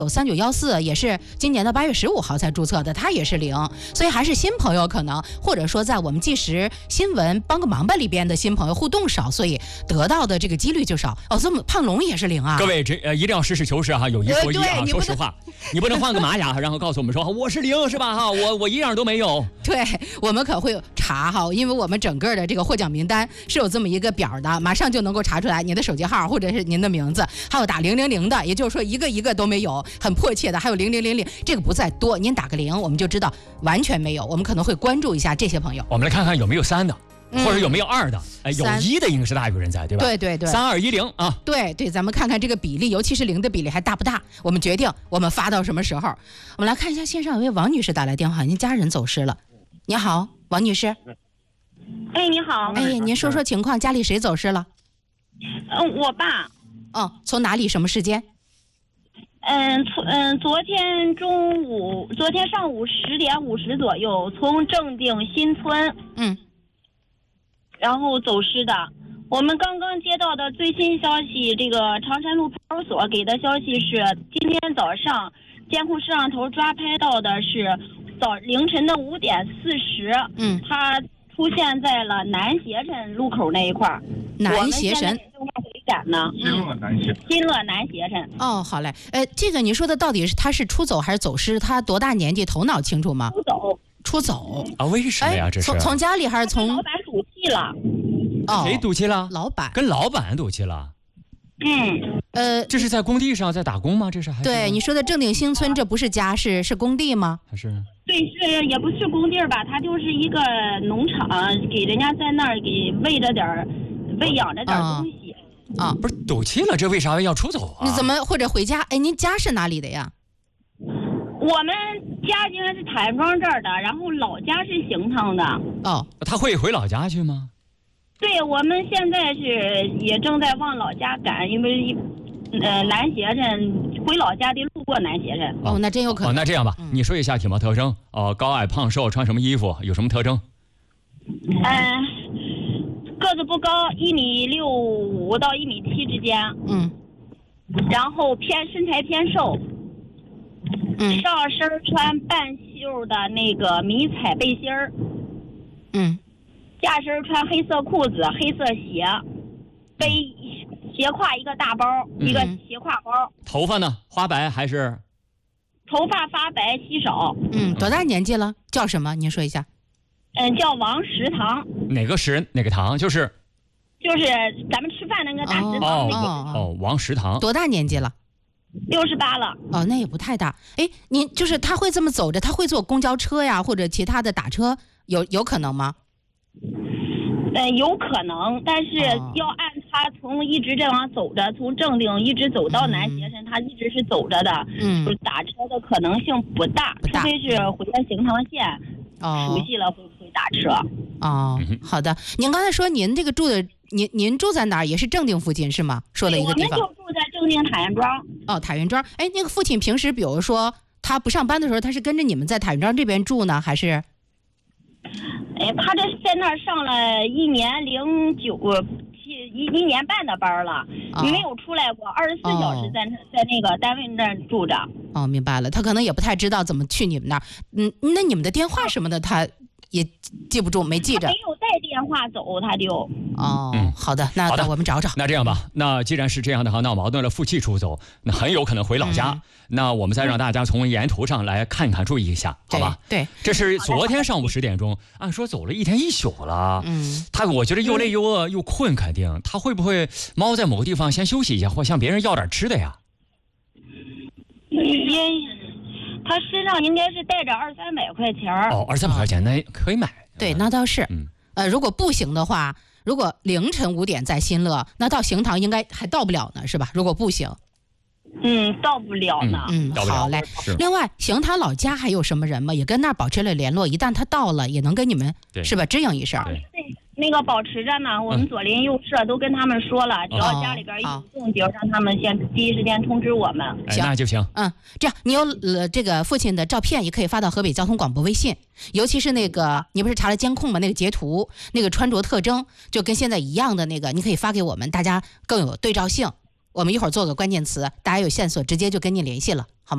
有3914也是今年的8月15号才注册的，它也是0，所以还是新朋友可能，或者说在我们即时新闻帮个忙吧里边的新朋友互动少，所以得到的这个几率就少。哦，这么胖龙也是0啊！ 各位一定要实事求是哈，有一说一啊，说实话，你不能换个玛雅，然后告诉我们说我是0是吧哈？我一样都没有。 对，我们可会查哈，因为我们整个的这个获奖名单是有这么一个表的，马上就能够查出来你的手机号或者是您的名字，还有打000的，也就是说一个都没有。很迫切的还有0000，这个不在多，您打个0，我们就知道完全没有。我们可能会关注一下这些朋友。 我们来看看有没有3的，或者有没有2的。有1的应该是大有人在，对吧？ 对 3210啊。 对，咱们看看这个比例，尤其是0的比例还大不大？我们决定我们发到什么时候。我们来看一下线上有位王女士打来电话，您家人走失了。你好，王女士。 哎，你好。 哎，您说说情况，家里谁走失了？ 我爸。 哦，从哪里？什么时间？ 昨天上午10点50左右，从正定新村，然后走失的。我们刚刚接到的最新消息，这个长山路派出所给的消息是，今天早上监控摄像头抓拍到的是凌晨的5点40，他出现在了南协镇路口那一块儿。 南协镇正在回赶呢。新乐南协镇。 哦，好嘞。这个你说的到底是他是出走还是走失？他多大年纪？头脑清楚吗？出走啊？为什么呀？这是从家里还是从老板赌气了？ 哦， 谁赌气了？ 老板跟老板赌气了。 这是在工地上在打工吗？这是还是？ 对，你说的正定新村，这不是家，是工地吗？ 还是？ 对，也不是工地吧，它就是一个农场，给人家在那儿给喂养着点东西。 不是赌气了，这为啥要出走啊？ 你怎么或者回家？哎，您家是哪里的呀？ 我们家应该是坦源庄这儿的，然后老家是邢塘的。 哦， 他会回老家去吗？ 对，我们现在也正在往老家赶，因为南协镇回老家得路过南协镇。 哦，那真有可能。 那这样吧，你说一下体貌特征。高矮胖瘦，穿什么衣服，有什么特征？ 个子不高，1.65米到1.7米之间。然后身材偏瘦。上身穿半袖的那个迷彩背心儿。下身穿黑色裤子、黑色鞋，背斜挎一个大包，一个斜挎包。 头发呢？花白还是？ 头发发白稀少。 多大年纪了？叫什么？您说一下。 叫王石堂。 哪个石哪个堂？就是咱们吃饭那个大食堂那个。 王石堂。 多大年纪了 ？68了。 哦，那也不太大。哎，您就是他会这么走着，他会坐公交车呀，或者其他的打车，有可能吗？ 有可能，但是要按他一直这样走着，从正定一直走到南协镇，他一直是走着的，就是打车的可能性不大，除非是回到邢塘县，熟悉了会打车。 好的。您刚才说您这个您住在哪儿？也是正定附近是吗？说了一个地方。 我们就住在正定坦源庄。 坦源庄。哎，那个父亲平时比如说他不上班的时候，他是跟着你们在坦源庄这边住呢，还是？ 他这在那儿上了1年1年半的班了，没有出来过，24小时在那个单位那儿住着。 明白了，他可能也不太知道怎么去你们那儿。那你们的电话什么的，他也记不住，没记着。 他没有带电话走，他就。 好的，那我们找找。 那这样吧，那既然是这样的话，闹矛盾了，负气出走，那很有可能回老家。那我们再让大家从沿途上来看看，注意一下，好吧？ 对， 这是昨天上午10点钟，按说走了1天1宿了。我觉得又累又饿又困，肯定他会不会猫在某个地方先休息一下，或向别人要点吃的呀？ 他身上应该是带着200-300块钱。 200-300块钱那可以买。 对，那倒是。如果步行的话，如果凌晨5点在新乐，那到邢塘应该还到不了呢，是吧？如果步行。 到不了呢。 好嘞。另外，邢塘老家还有什么人吗？也跟那儿保持了联络，一旦他到了，也能跟你们是吧？支应一声。 对，那个保持着呢，我们左邻右舍都跟他们说了，只要家里边一有动静，让他们先第一时间通知我们。 行， 那就行。 这样你有这个父亲的照片，也可以发到河北交通广播微信，尤其是那个你不是查了监控吗？那个截图，那个穿着特征就跟现在一样的那个，你可以发给我们，大家更有对照性。我们一会儿做个关键词，大家有线索直接就跟您联系了，好吗？